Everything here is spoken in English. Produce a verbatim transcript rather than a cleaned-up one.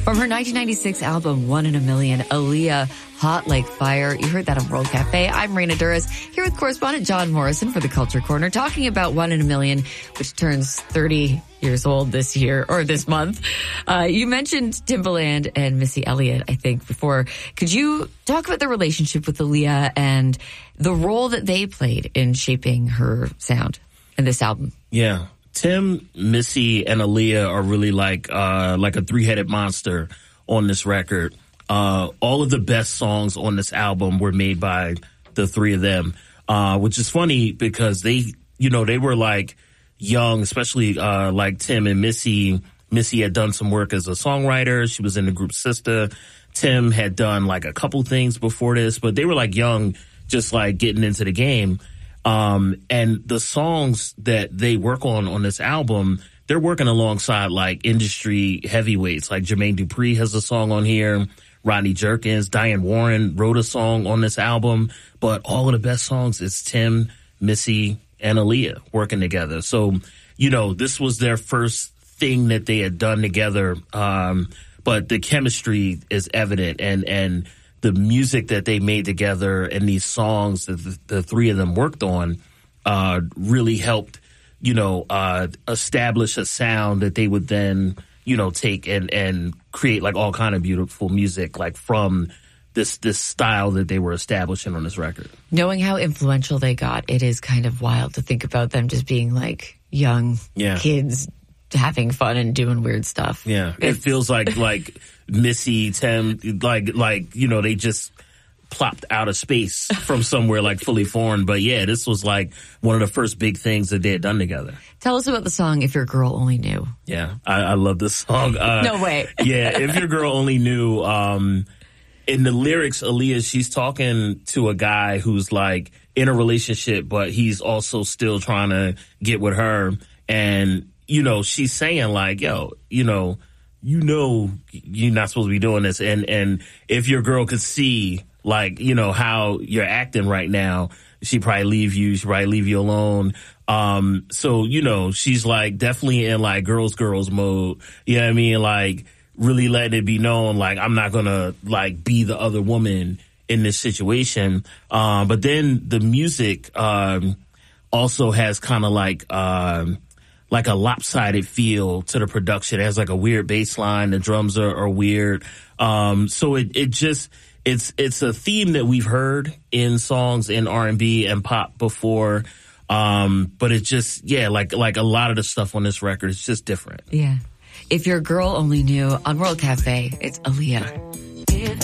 From her nineteen ninety-six album, One in a Million, Aaliyah, Hot Like Fire. You heard that on World Cafe. I'm Raina Duras, here with correspondent John Morrison for the Culture Corner, talking about One in a Million, which turns thirty years old this year, or this month. Uh, you mentioned Timbaland and Missy Elliott, I think, before. Could you talk about the relationship with Aaliyah and the role that they played in shaping her sound in this album? Yeah. Tim, Missy, and Aaliyah are really like uh like a three-headed monster on this record. Uh all of the best songs on this album were made by the three of them, uh which is funny because they, you know, they were like young, especially uh like Tim and Missy. Missy had done some work as a songwriter. She was in the group Sister. Tim had done like a couple things before this, but they were like young, just like getting into the game. Um, and the songs that they work on on this album, they're working alongside like industry heavyweights. Like Jermaine Dupri has a song on here. Rodney Jerkins, Diane Warren wrote a song on this album. But all of the best songs, it's Tim, Missy, and Aaliyah working together. So, you know, this was their first thing that they had done together. Um, but the chemistry is evident, and, and, the music that they made together and these songs that the, the three of them worked on uh, really helped, you know, uh, establish a sound that they would then, you know, take and, and create like all kind of beautiful music, like from this this style that they were establishing on this record. Knowing how influential they got, it is kind of wild to think about them just being like young yeah. kids having fun and doing weird stuff. Yeah, it's- it feels like like Missy, Tim, like like you know, they just plopped out of space from somewhere like fully foreign. But yeah, this was like one of the first big things that they had done together. Tell us about the song "If Your Girl Only Knew." Yeah, I, I love this song. Uh, no way. Yeah, "If Your Girl Only Knew." Um, in the lyrics, Aaliyah, she's talking to a guy who's like in a relationship, but he's also still trying to get with her, and you know, she's saying like, yo, you know, you know, you're not supposed to be doing this. And, and if your girl could see like, you know, how you're acting right now, she'd probably leave you. She'd probably leave you alone. Um, so, you know, she's like definitely in like girls, girls mode. You know what I mean? Like really letting it be known, like, I'm not going to like be the other woman in this situation. Um, but then the music, um, also has kind of like, um, like a lopsided feel to the production. It has like a weird bass line. The drums are, are weird. Um, so it, it just, it's, it's a theme that we've heard in songs in R and B and pop before. Um, but it just, yeah, like, like a lot of the stuff on this record is just different. Yeah. If Your Girl Only Knew on World Cafe, it's Aaliyah.